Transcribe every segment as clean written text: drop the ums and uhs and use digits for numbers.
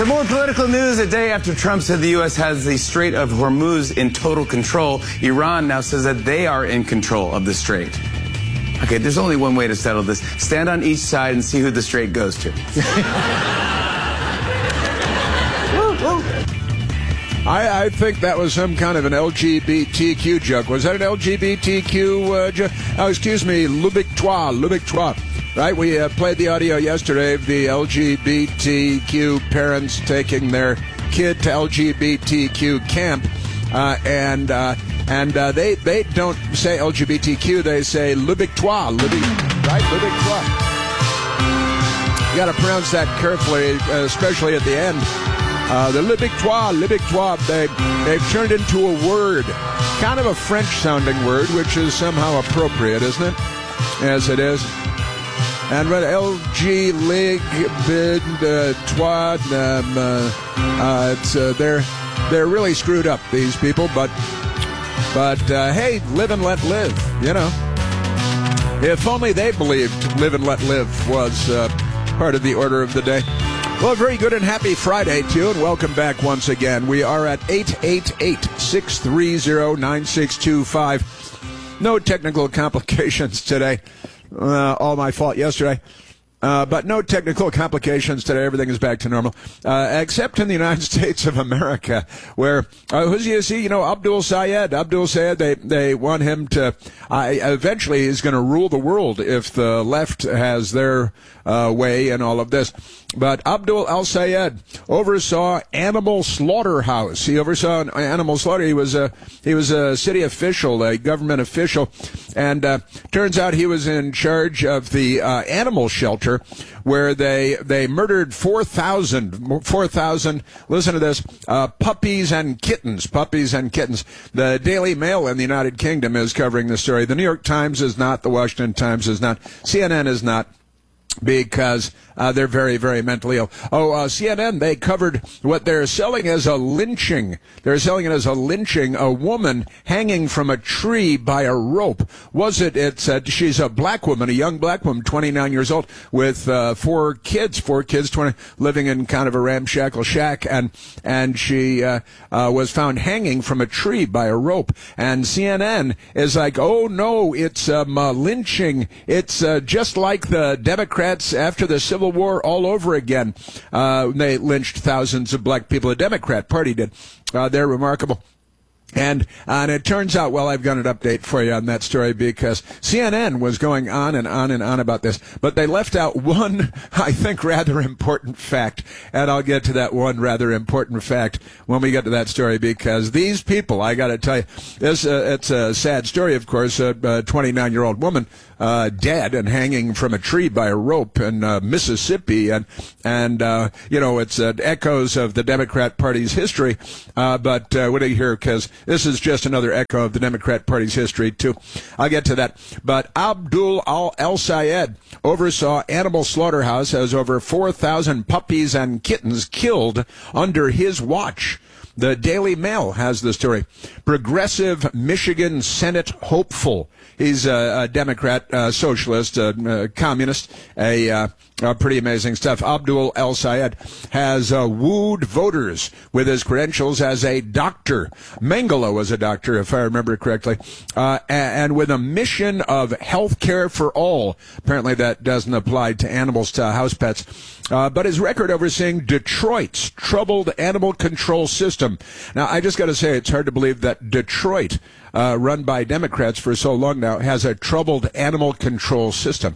Some more political news. A day after Trump said the U.S. has the Strait of Hormuz in total control, Iran now says that they are in control of the strait. Okay, there's only one way to settle this. Stand on each side and see who the strait goes to. I think that was some kind of an LGBTQ joke. Was that an LGBTQ joke? Oh, excuse me, Lubictoire. Right, we played the audio yesterday of the LGBTQ parents taking their kid to LGBTQ camp, and they don't say LGBTQ, they say Lubictoire, right, Lubictoire. You got to pronounce that carefully, especially at the end. The Lubictoire, they've turned into a word, kind of a French-sounding word, which is somehow appropriate, isn't it? Yes, it is. And what LG Lig Bid Twad, they're really screwed up, these people. But hey, live and let live. You know, if only they believed live and let live was part of the order of the day. Well, very good and happy Friday to you, and welcome back once again. We are at 888-630-9625. No technical complications today. All my fault yesterday. But no technical complications today. Everything is back to normal. Except in the United States of America, where, who's you see? You know, Abdul Sayed, they want him to, eventually he's going to rule the world if the left has their way in all of this. But Abdul al-Sayed oversaw animal slaughterhouse. He oversaw an animal slaughter. He was a city official, a government official, and turns out he was in charge of the animal shelter where they murdered 4,000, listen to this, puppies and kittens. The Daily Mail in the United Kingdom is covering the story. The New York Times is not. The Washington Times is not. CNN is not. Because they're very, very mentally ill. CNN, they covered what they're selling as a lynching. They're selling it as a lynching, a woman hanging from a tree by a rope. She's a black woman, a young black woman, 29 years old, with four kids, 20, living in kind of a ramshackle shack, and she was found hanging from a tree by a rope. And CNN is like, oh no, it's lynching. It's just like the Democrats after the Civil War all over again. They lynched thousands of black people. The Democrat Party did. They're remarkable. And it turns out, well, I've got an update for you on that story because CNN was going on and on and on about this, but they left out one, I think, rather important fact, and I'll get to that one rather important fact when we get to that story because these people, I got to tell you, it's a sad story, of course, a 29-year-old woman dead and hanging from a tree by a rope in Mississippi, and you know, it's echoes of the Democrat Party's history, but what do you hear? Because this is just another echo of the Democrat Party's history, too. I'll get to that. But Abdul al-Sayed oversaw animal slaughterhouse, has over 4,000 puppies and kittens killed under his watch. The Daily Mail has the story. Progressive Michigan Senate hopeful. He's a Democrat, socialist, communist, pretty amazing stuff. Abdul al-Sayed has wooed voters with his credentials as a doctor. Mengele was a doctor, if I remember correctly, and with a mission of health care for all. Apparently that doesn't apply to animals, to house pets. But his record overseeing Detroit's troubled animal control system. Now, I just got to say, it's hard to believe that Detroit, run by Democrats for so long now, has a troubled animal control system.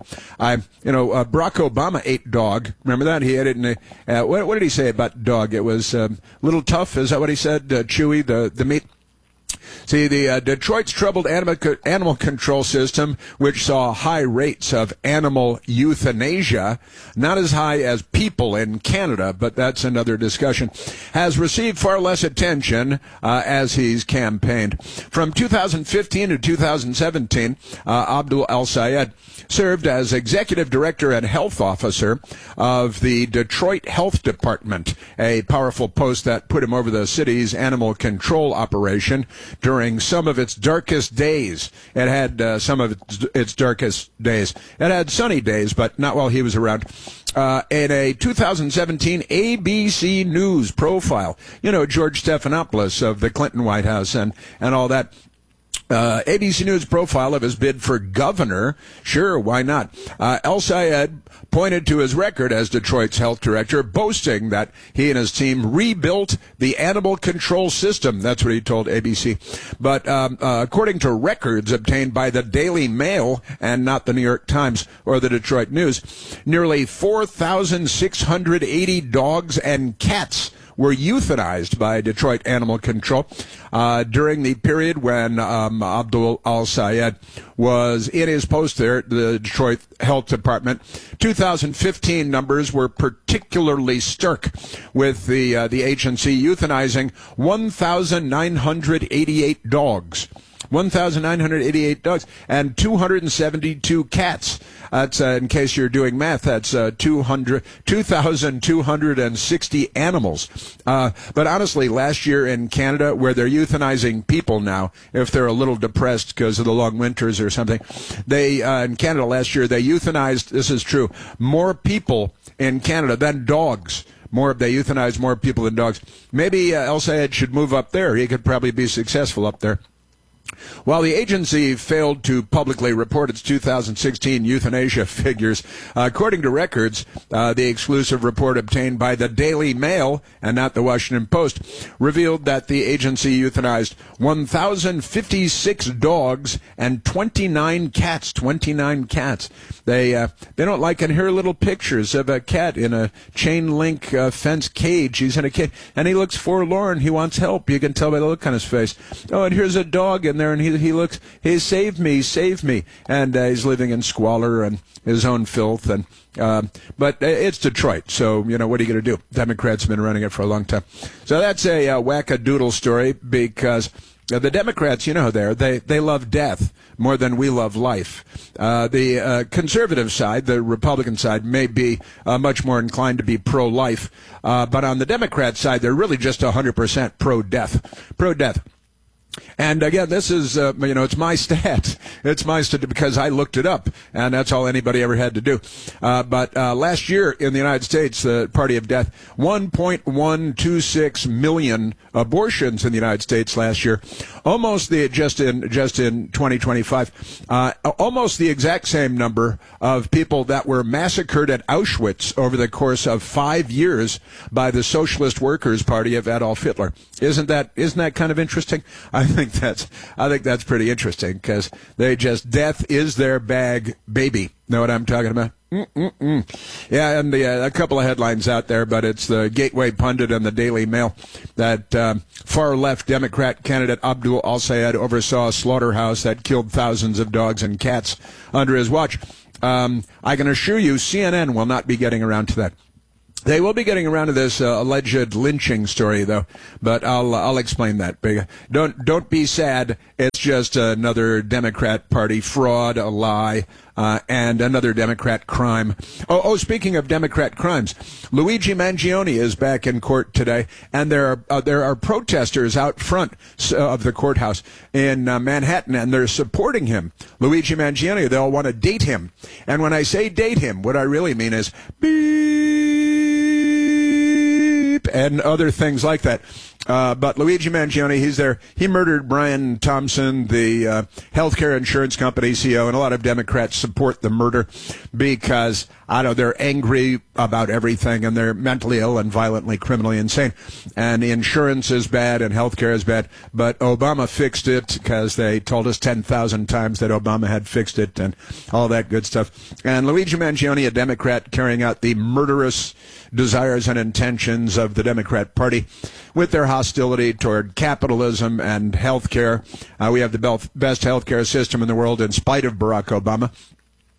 Barack Obama ate dog. Remember that? He ate it in what did he say about dog? It was a little tough. Is that what he said? Chewy, the meat. See, the Detroit's troubled animal control system, which saw high rates of animal euthanasia, not as high as people in Canada, but that's another discussion, has received far less attention as he's campaigned. From 2015 to 2017, Abdul al-Sayed served as executive director and health officer of the Detroit Health Department, a powerful post that put him over the city's animal control operation. during some of its darkest days. It had some of its darkest days. It had sunny days, but not while he was around. In a 2017 ABC News profile, George Stephanopoulos of the Clinton White House and all that. ABC News profile of his bid for governor. Sure, why not? El-Sayed pointed to his record as Detroit's health director, boasting that he and his team rebuilt the animal control system. That's what he told ABC. But according to records obtained by the Daily Mail and not the New York Times or the Detroit News, nearly 4,680 dogs and cats were euthanized by Detroit Animal Control during the period when Abdul El-Sayed was in his post there at the Detroit Health Department. 2015 numbers were particularly stark, with the agency euthanizing 1,988 dogs. 1,988 dogs and 272 cats. That's, in case you're doing math, that's 2,260 animals. But honestly, last year in Canada, where they're euthanizing people now, if they're a little depressed because of the long winters or something, they in Canada last year, they euthanized, this is true, more people in Canada than dogs. They euthanized more people than dogs. Maybe El-Sayed should move up there. He could probably be successful up there. While the agency failed to publicly report its 2016 euthanasia figures, according to records, the exclusive report obtained by the Daily Mail and not the Washington Post revealed that the agency euthanized 1,056 dogs and 29 cats. 29 cats. They don't like and hear little pictures of a cat in a chain link fence cage. He's in a cage and he looks forlorn. He wants help. You can tell by the look on his face. Oh, and here's a dog in there, and he looks, hey, save me, and he's living in squalor and his own filth, and but it's Detroit, so what are you going to do? Democrats have been running it for a long time. So that's a wackadoodle story, because the Democrats, they love death more than we love life. The conservative side, the Republican side, may be much more inclined to be pro-life, but on the Democrat side, they're really just 100% pro-death. Pro-death. And again, this is, it's my stat. It's my stat because I looked it up, and that's all anybody ever had to do. But last year in the United States, the party of death, 1.126 million abortions in the United States last year. Almost just in 2025, almost the exact same number of people that were massacred at Auschwitz over the course of 5 years by the Socialist Workers' Party of Adolf Hitler. Isn't that kind of interesting? I think that's pretty interesting, because death is their bag, baby. Know what I'm talking about? Yeah, and a couple of headlines out there, but it's the Gateway Pundit and the Daily Mail that far-left Democrat candidate Abdul El-Sayed oversaw a slaughterhouse that killed thousands of dogs and cats under his watch. I can assure you CNN will not be getting around to that. They will be getting around to this alleged lynching story, though, but I'll explain that. Don't be sad. It's just another Democrat Party fraud, a lie, and another Democrat crime. Oh, speaking of Democrat crimes, Luigi Mangione is back in court today, and there are protesters out front of the courthouse in Manhattan, and they're supporting him. Luigi Mangione, they all want to date him. And when I say date him, what I really mean is and other things like that. But Luigi Mangione, he's there. He murdered Brian Thompson, the healthcare insurance company CEO, and a lot of Democrats support the murder because, they're angry about everything, and they're mentally ill and violently, criminally insane. And insurance is bad and healthcare is bad, but Obama fixed it because they told us 10,000 times that Obama had fixed it and all that good stuff. And Luigi Mangione, a Democrat, carrying out the murderous desires and intentions of the Democrat Party with their hostility toward capitalism and health care. We have the best health care system in the world in spite of Barack Obama.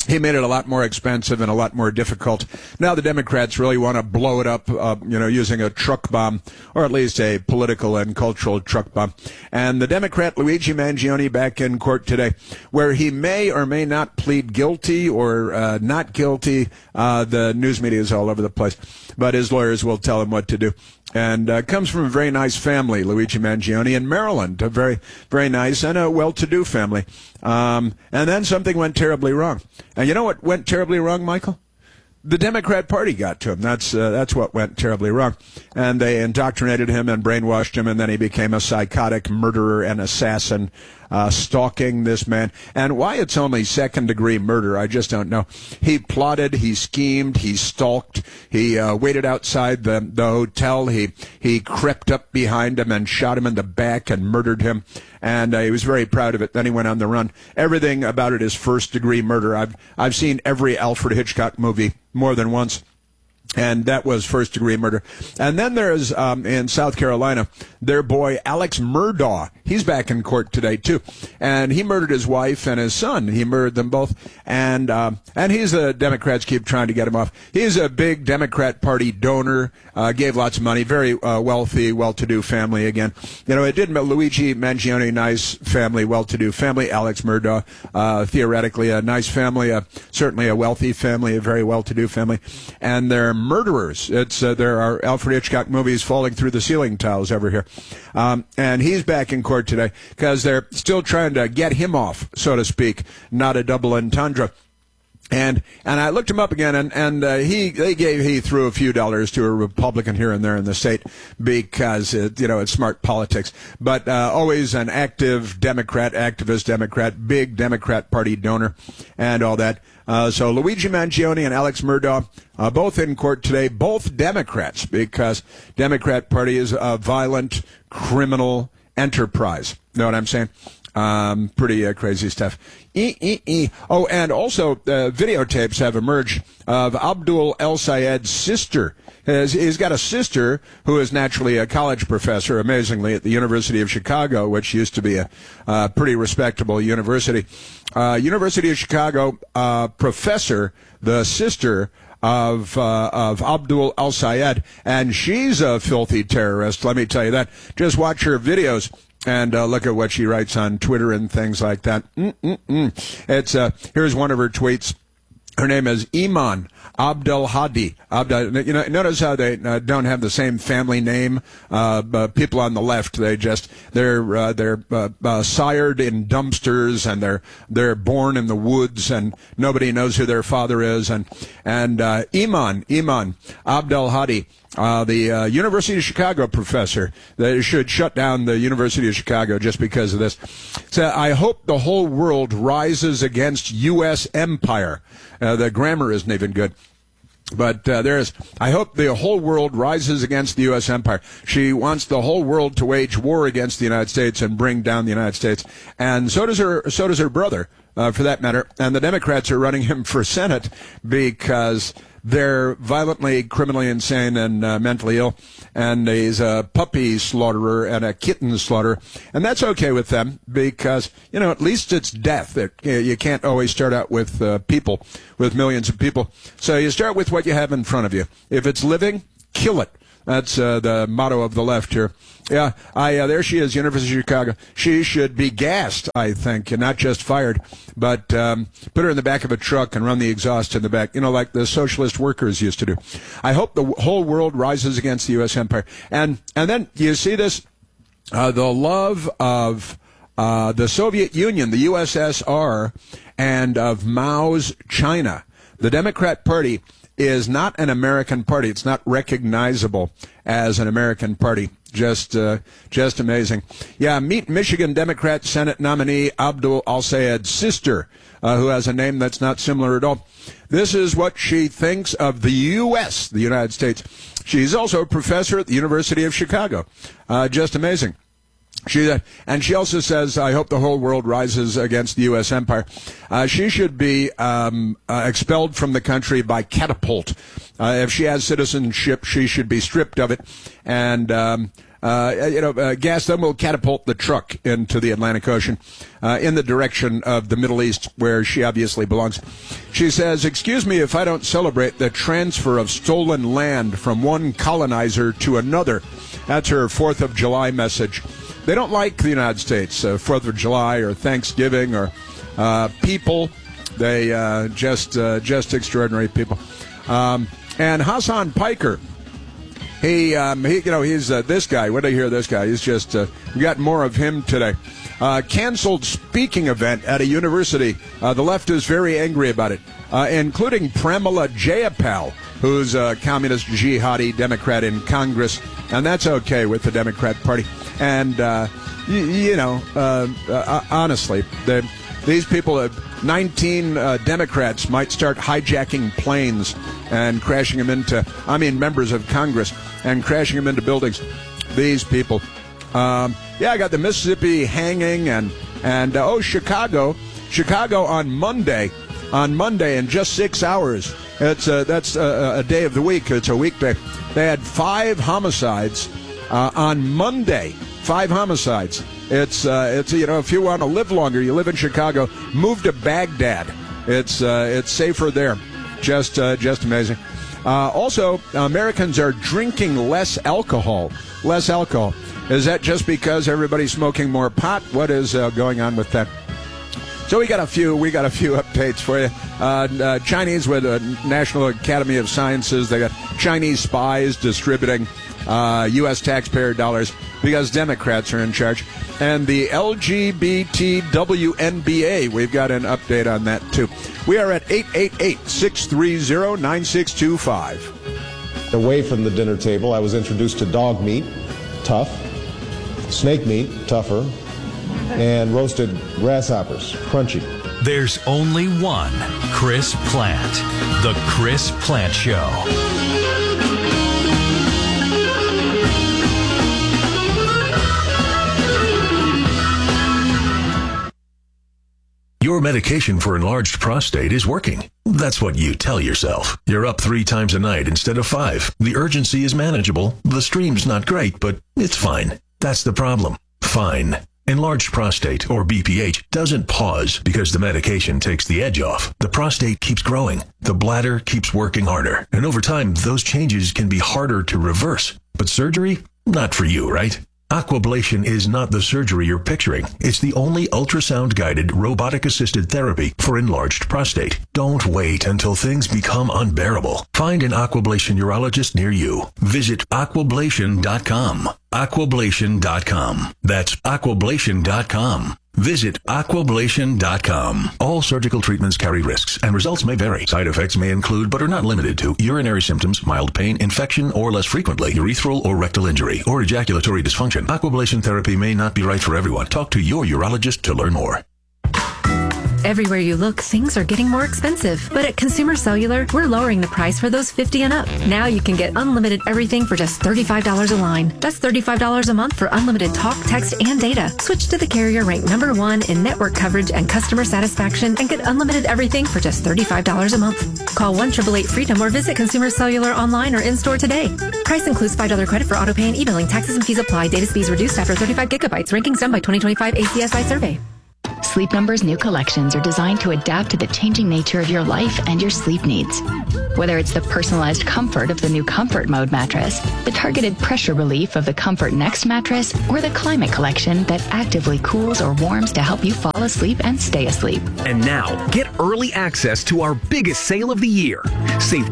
He made it a lot more expensive and a lot more difficult. Now the Democrats really want to blow it up, using a truck bomb, or at least a political and cultural truck bomb. And the Democrat Luigi Mangione back in court today, where he may or may not plead guilty or not guilty. The news media is all over the place, but his lawyers will tell him what to do. And comes from a very nice family, Luigi Mangione, in Maryland, a very, very nice and a well-to-do family. And then something went terribly wrong. And you know what went terribly wrong, Michael? The Democrat Party got to him. That's what went terribly wrong. And they indoctrinated him and brainwashed him, and then he became a psychotic murderer and assassin, stalking this man. And why it's only second-degree murder, I just don't know. He plotted, he schemed, he stalked, he waited outside the hotel, he crept up behind him and shot him in the back and murdered him. And he was very proud of it. Then he went on the run. Everything about it is first-degree murder. I've seen every Alfred Hitchcock movie more than once. And that was first-degree murder. And then there's, in South Carolina, their boy Alex Murdaugh. He's back in court today, too. And he murdered his wife and his son. He murdered them both. And he's the Democrats keep trying to get him off. He's a big Democrat Party donor, gave lots of money, very wealthy, well-to-do family again. It didn't, but Luigi Mangione, nice family, well-to-do family. Alex Murdaugh, theoretically a nice family, certainly a wealthy family, a very well-to-do family. And they're murderers. There are Alfred Hitchcock movies falling through the ceiling tiles over here. And he's back in court today because they're still trying to get him off, so to speak, not a double entendre. And I looked him up again, and he threw a few dollars to a Republican here and there in the state because it's smart politics. But always an active Democrat, activist Democrat, big Democrat Party donor, and all that. So Luigi Mangione and Alex Murdaugh, both in court today, both Democrats, because Democrat Party is a violent criminal enterprise. Know what I'm saying? Pretty crazy stuff. Oh, and also videotapes have emerged of Abdul El-Sayed's sister. He's got a sister who is naturally a college professor, amazingly, at the University of Chicago, which used to be a pretty respectable university. University of Chicago professor, the sister of Abdul El-Sayed, and she's a filthy terrorist, let me tell you that. Just watch her videos. And look at what she writes on Twitter and things like that. It's here's one of her tweets. Her name is Iman Abdelhadi. Notice how they don't have the same family name. People on the left, they're sired in dumpsters, and they're born in the woods, and nobody knows who their father is. And Iman Abdelhadi, the University of Chicago professor, they should shut down the University of Chicago just because of this. So I hope the whole world rises against U.S. empire. The grammar isn't even good. But I hope the whole world rises against the U.S. empire. She wants the whole world to wage war against the United States and bring down the United States. And so does her brother, for that matter. And the Democrats are running him for Senate because they're violently, criminally insane and mentally ill. And he's a puppy slaughterer and a kitten slaughterer. And that's okay with them because, at least it's death. You can't always start out with people, with millions of people. So you start with what you have in front of you. If it's living, kill it. That's the motto of the left here. Yeah, there she is, University of Chicago. She should be gassed, I think, and not just fired, but put her in the back of a truck and run the exhaust in the back, like the socialist workers used to do. I hope the whole world rises against the U.S. empire. And then you see this, the love of the Soviet Union, the USSR, and of Mao's China. The Democrat Party is not an American party. It's not recognizable as an American party. Just amazing. Yeah, meet Michigan Democrat Senate nominee Abdul El-Sayed's sister, who has a name that's not similar at all. This is what she thinks of the U.S., the United States. She's also a professor at the University of Chicago. Just amazing. And she also says, I hope the whole world rises against the U.S. empire. She should be expelled from the country by catapult. If she has citizenship, she should be stripped of it. And gas then will catapult the truck into the Atlantic Ocean in the direction of the Middle East, where she obviously belongs. She says, "Excuse me if I don't celebrate the transfer of stolen land from one colonizer to another." That's her 4th of July message. They don't like the United States, 4th of July or Thanksgiving or people. They just extraordinary people. And Hassan Piker, he's this guy. When I hear this guy, he's just we got more of him today. Canceled speaking event at a university. The left is very angry about it, including Pramila Jayapal, who's a communist jihadi Democrat in Congress, and that's okay with the Democrat Party. And honestly, these people, 19 Democrats might start hijacking planes and crashing them into, members of Congress, and crashing them into buildings. These people. I got the Mississippi hanging and Chicago on Monday in just 6 hours. That's a day of the week. It's a weekday. They had 5 homicides on Monday. 5 homicides. It's if you want to live longer, you live in Chicago, move to Baghdad. It's safer there. Just amazing. Also, Americans are drinking less alcohol. Less alcohol. Is that just because everybody's smoking more pot? What is going on with that? So we got a few updates for you. Chinese with the National Academy of Sciences. They got Chinese spies distributing U.S. taxpayer dollars because Democrats are in charge. And the LGBTWNBA, we've got an update on that, too. We are at 888-630-9625. Away from the dinner table, I was introduced to dog meat, tough, snake meat, tougher, and roasted grasshoppers, crunchy. There's only one Chris Plant. The Chris Plant Show. Your medication for enlarged prostate is working. That's what you tell yourself. You're up 3 times a night instead of 5. The urgency is manageable. The stream's not great, but it's fine. That's the problem. Fine. Enlarged prostate, or BPH, doesn't pause because the medication takes the edge off. The prostate keeps growing. The bladder keeps working harder. And over time, those changes can be harder to reverse. But surgery? Not for you, right? Aquablation is not the surgery you're picturing. It's the only ultrasound-guided, robotic-assisted therapy for enlarged prostate. Don't wait until things become unbearable. Find an Aquablation urologist near you. Visit aquablation.com. Aquablation.com. That's aquablation.com. Visit aquablation.com. All surgical treatments carry risks, and results may vary. Side effects may include, but are not limited to, urinary symptoms, mild pain, infection, or less frequently, urethral or rectal injury, or ejaculatory dysfunction. Aquablation therapy may not be right for everyone. Talk to your urologist to learn more. Everywhere you look, things are getting more expensive. But at Consumer Cellular, we're lowering the price for those 50 and up. Now you can get unlimited everything for just $35 a line. That's $35 a month for unlimited talk, text, and data. Switch to the carrier ranked #1 in network coverage and customer satisfaction and get unlimited everything for just $35 a month. Call 1-888-FREEDOM or visit Consumer Cellular online or in-store today. Price includes $5 credit for auto pay and e-billing. Taxes and fees apply. Data speeds reduced after 35 gigabytes. Rankings done by 2025 ACSI survey. Sleep Number's new collections are designed to adapt to the changing nature of your life and your sleep needs. Whether it's the personalized comfort of the new Comfort Mode mattress, the targeted pressure relief of the Comfort Next mattress, or the Climate Collection that actively cools or warms to help you fall asleep and stay asleep. And now, get early access to our biggest sale of the year. Save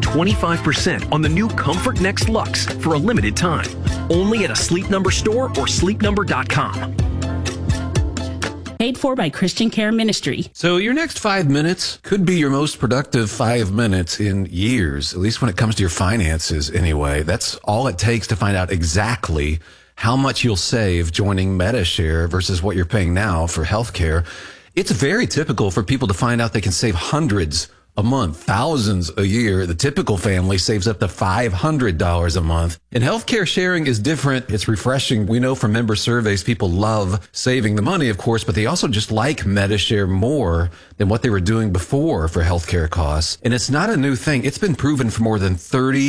25% on the new Comfort Next Luxe for a limited time. Only at a Sleep Number store or sleepnumber.com. Paid for by Christian Care Ministry. So your next 5 minutes could be your most productive 5 minutes in years, at least when it comes to your finances anyway. That's all it takes to find out exactly how much you'll save joining Medi-Share versus what you're paying now for healthcare. It's very typical for people to find out they can save hundreds a month, thousands a year. The typical family saves up to $500 a month. And healthcare sharing is different. It's refreshing. We know from member surveys, people love saving the money, of course, but they also just like Medi-Share more than what they were doing before for healthcare costs. And it's not a new thing. It's been proven for more than 30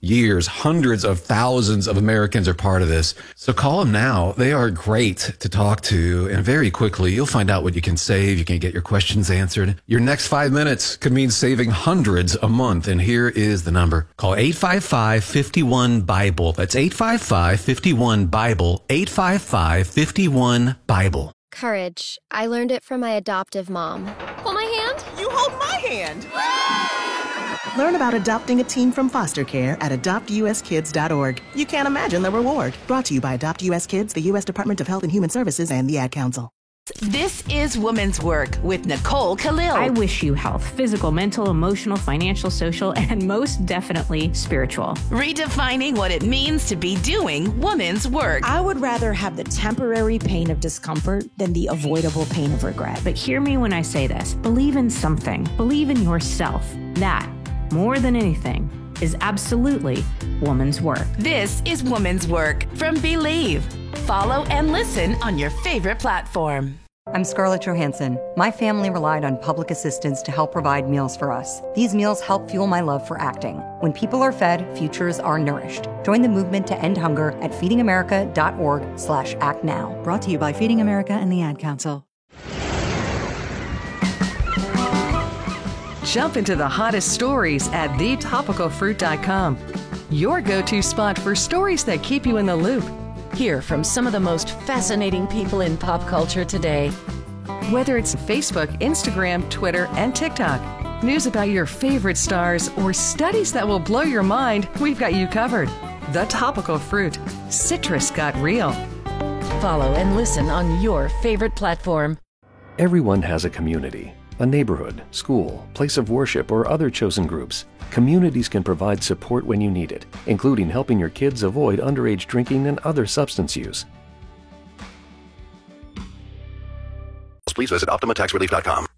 years. Hundreds of thousands of Americans are part of this. So call them now. They are great to talk to, and very quickly you'll find out what you can save. You can get your questions answered. Your next 5 minutes could mean saving hundreds a month, and here is the number. Call 855-51-BIBLE. That's 855-51-BIBLE. 855-51-BIBLE. Courage. I learned it from my adoptive mom. Hold my hand. You hold my hand. Learn about adopting a teen from foster care at adoptuskids.org. You can't imagine the reward. Brought to you by Adopt US Kids, the U.S. Department of Health and Human Services, and the Ad Council. This is Women's Work with Nicole Khalil. I wish you health, physical, mental, emotional, financial, social, and most definitely spiritual. Redefining what it means to be doing women's work. I would rather have the temporary pain of discomfort than the avoidable pain of regret. But hear me when I say this. Believe in something. Believe in yourself. That, more than anything, is absolutely woman's work. This is Woman's Work from Believe. Follow and listen on your favorite platform. I'm Scarlett Johansson. My family relied on public assistance to help provide meals for us. These meals help fuel my love for acting. When people are fed, futures are nourished. Join the movement to end hunger at feedingamerica.org/actnow. Brought to you by Feeding America and the Ad Council. Jump into the hottest stories at thetopicalfruit.com. Your go-to spot for stories that keep you in the loop. Hear from some of the most fascinating people in pop culture today. Whether it's Facebook, Instagram, Twitter, and TikTok, news about your favorite stars, or studies that will blow your mind, we've got you covered. The Topical Fruit. Citrus got real. Follow and listen on your favorite platform. Everyone has a community, a neighborhood, school, place of worship, or other chosen groups. Communities can provide support when you need it, including helping your kids avoid underage drinking and other substance use. Please visit OptimaTaxRelief.com.